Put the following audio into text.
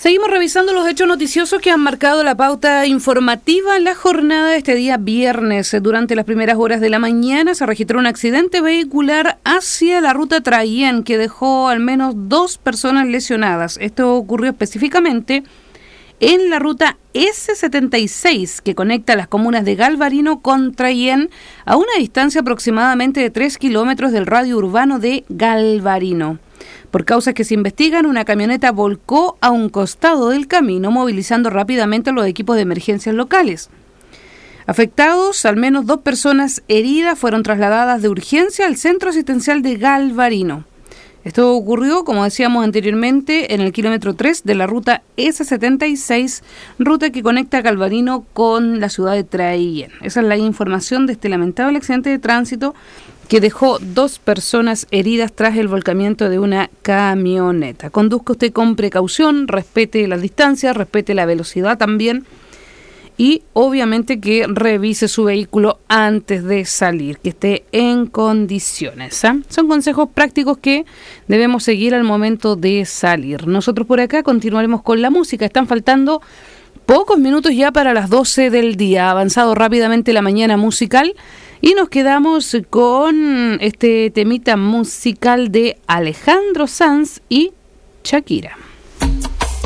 Seguimos revisando los hechos noticiosos que han marcado la pauta informativa en la jornada de este día viernes. Durante las primeras horas de la mañana se registró un accidente vehicular hacia la ruta Traillén que dejó al menos 2 personas lesionadas. Esto ocurrió específicamente en la ruta S76 que conecta las comunas de Galvarino con Traillén a una distancia aproximadamente de 3 kilómetros del radio urbano de Galvarino. Por causas que se investigan, una camioneta volcó a un costado del camino, movilizando rápidamente a los equipos de emergencias locales. Afectados, al menos 2 personas heridas fueron trasladadas de urgencia al centro asistencial de Galvarino. Esto ocurrió, como decíamos anteriormente, en el kilómetro 3 de la ruta S76, ruta que conecta Galvarino con la ciudad de Traillén. Esa es la información de este lamentable accidente de tránsito que dejó 2 personas heridas tras el volcamiento de una camioneta. Conduzca usted con precaución, respete las distancias, respete la velocidad también y obviamente que revise su vehículo antes de salir, que esté en condiciones. Son consejos prácticos que debemos seguir al momento de salir. Nosotros por acá continuaremos con la música. Están faltando pocos minutos ya para las 12 del día. Ha avanzado rápidamente la mañana musical. Y nos quedamos con este temita musical de Alejandro Sanz y Shakira.